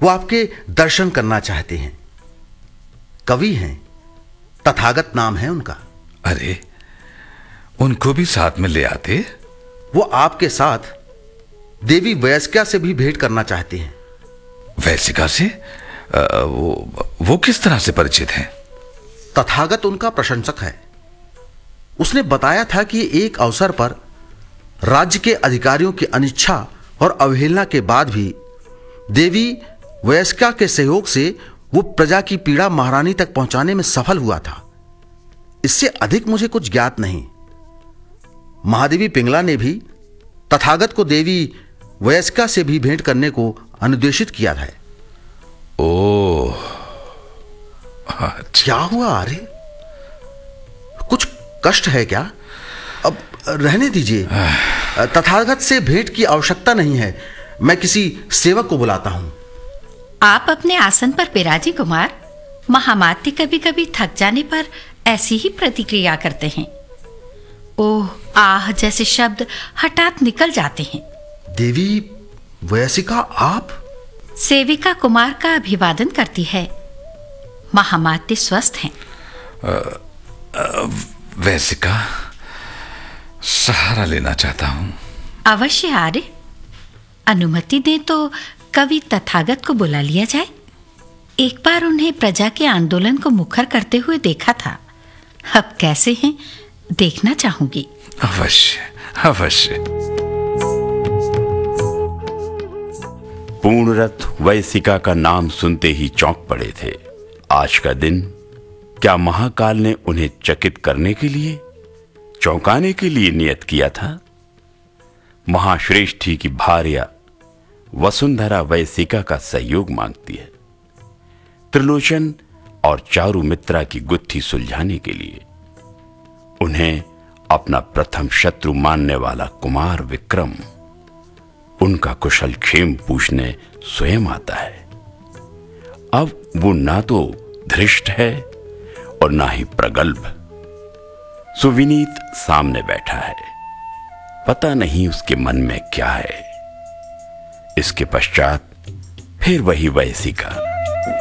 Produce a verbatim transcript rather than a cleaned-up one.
वो आपके दर्शन करना चाहते हैं। कवि हैं, तथागत नाम है उनका। अरे, उनको भी साथ में ले आते। वो आपके साथ देवी वयस्का से भी भेंट करना चाहते हैं। वयस्का से? आ, वो वो किस तरह से परिचित हैं? तथागत उनका प्रशंसक है। उसने बताया था कि एक अवसर पर राज्य के अधिकारियों की अनिच्छा और अवहेलना के बाद भी देवी वयस्का के सहयोग से वो प्रजा की पीड़ा महारानी तक पहुंचाने में सफल हुआ था। इससे अधिक मुझे कुछ ज्ञात नहीं। महादेवी पिंगला ने भी तथागत को देवी वयस्का से भी भेंट करने को अनुदेशित किया है। ओह, अच्छा। क्या हुआ? अरे, कुछ कष्ट है क्या? अब रहने दीजिए। तथागत से भेंट की आवश्यकता नहीं है। मैं किसी सेवक को बुलाता हूं। आप अपने आसन पर विराजिए कुमार। महामात्य कभी कभी थक जाने पर ऐसी ही प्रतिक्रिया करते हैं। ओह, आह जैसे शब्द हठात निकल जाते हैं। देवी वयस्का आप? सेविका कुमार का अभिवादन करती है। महामात्य स्वस्थ हैं। वयस्का, सहारा लेना चाहता हूं। अवश्य आर्य, अनुमति दें तो कवि तथागत को बुला लिया जाए। एक बार उन्हें प्रजा के आंदोलन को मुखर करते हुए देखा था। अब कैसे हैं देखना चाहूंगी। अवश्य अवश्य। पूर्णरथ वयस्का का नाम सुनते ही चौंक पड़े थे। आज का दिन क्या महाकाल ने उन्हें चकित करने के लिए, चौंकाने के लिए नियत किया था? महाश्रेष्ठी की भार्या वसुंधरा वयस्का का सहयोग मांगती है, त्रिलोचन और चारुमित्रा की गुत्थी सुलझाने के लिए। उन्हें अपना प्रथम शत्रु मानने वाला कुमार विक्रम उनका कुशल क्षेम पूछने स्वयं आता है। अब वो ना तो धृष्ट है और ना ही प्रगल्भ। सुविनीत सामने बैठा है। पता नहीं उसके मन में क्या है। इसके पश्चात फिर वही वयस्का।